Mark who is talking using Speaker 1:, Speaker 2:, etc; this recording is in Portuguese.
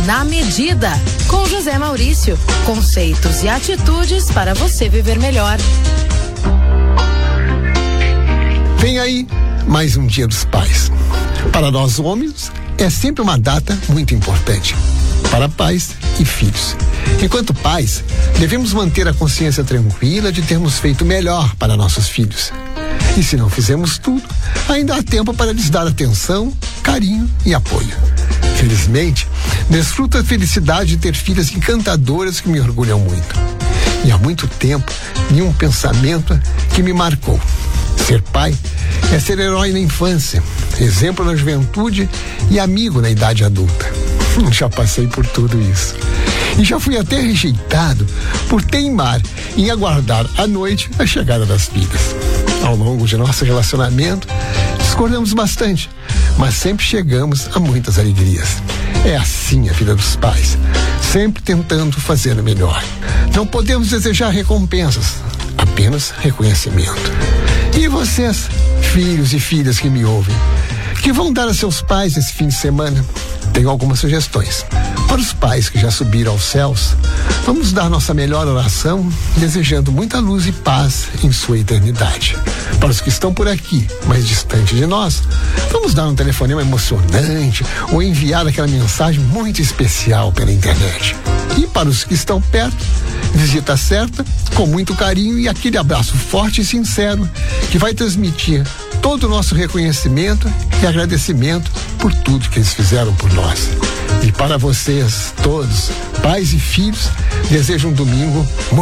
Speaker 1: Na Medida, com José Maurício. Conceitos e atitudes para você viver melhor.
Speaker 2: Vem aí mais um Dia dos Pais. Para nós homens, é sempre uma data muito importante. Para pais e filhos. Enquanto pais, devemos manter a consciência tranquila de termos feito o melhor para nossos filhos. E se não fizemos tudo, ainda há tempo para lhes dar atenção, carinho e apoio. Felizmente, desfruto a felicidade de ter filhas encantadoras que me orgulham muito. E há muito tempo, vi um pensamento que me marcou. Ser pai é ser herói na infância, exemplo na juventude e amigo na idade adulta. Já passei por tudo isso. E já fui até rejeitado por teimar em aguardar à noite a chegada das filhas. Ao longo de nosso relacionamento, discordamos bastante, mas sempre chegamos a muitas alegrias. É assim a vida dos pais, sempre tentando fazer o melhor. Não podemos desejar recompensas, apenas reconhecimento. E vocês, filhos e filhas que me ouvem, que vão dar a seus pais esse fim de semana? Tenho algumas sugestões. Para os pais que já subiram aos céus, vamos dar nossa melhor oração, desejando muita luz e paz em sua eternidade. Para os que estão por aqui, mais distante de nós, vamos dar um telefonema emocionante ou enviar aquela mensagem muito especial pela internet. E para os que estão perto, visita certa, com muito carinho e aquele abraço forte e sincero que vai transmitir todo o nosso reconhecimento e agradecimento por tudo que eles fizeram por nós. E para vocês todos, pais e filhos, desejo um domingo muito